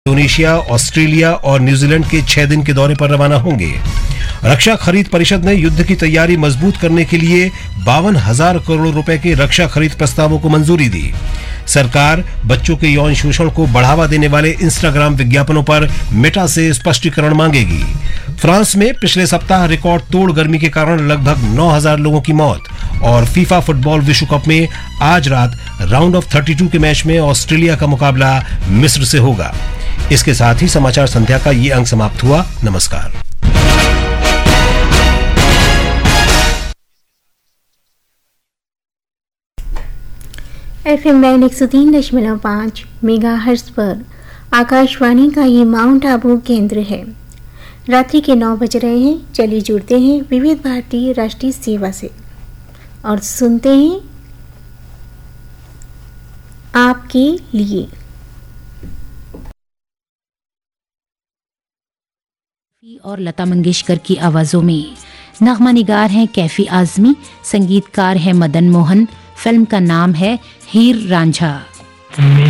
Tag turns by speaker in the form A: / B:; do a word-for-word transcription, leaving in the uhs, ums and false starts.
A: Indonesia, Australia और New Zealand के छह दिन के दौरे पर रवाना होंगे। रक्षा खरीद परिषद ने युद्ध की तैयारी मजबूत करने के लिए बावन हजार करोड़ रुपए के रक्षा खरीद प्रस्तावों को मंजूरी दी। सरकार बच्चों के यौन शोषण को बढ़ावा देने वाले इंस्टाग्राम विज्ञापनों पर मेटा से स्पष्टीकरण मांगेगी। फ्रांस में पिछले सप्ताह रिकॉर्ड तोड़ गर्मी के कारण लगभग नौ हजार लोगों की मौत। और फीफा फुटबॉल विश्व कप में आज रात राउंड ऑफ बत्तीस के मैच में ऑस्ट्रेलिया का मुकाबला मिस्र से होगा। इसके साथ ही समाचार संध्या का ये अंक समाप्त हुआ। नमस्कार।
B: एफ एम बैंड एक सौ तीन दशमलव पाँच मेगा हर्ट्ज पर आकाशवाणी का ये माउंट आबू केंद्र है। रात्रि के नौ बज रहे हैं। चलिए जुड़ते हैं विविध भारती राष्ट्रीय सेवा से और सुनते हैं आपके लिए।
C: और लता मंगेशकर की आवाजों में नगमा निगार हैं कैफी आजमी, संगीतकार हैं मदन मोहन। फिल्म का नाम है हीर रांझा।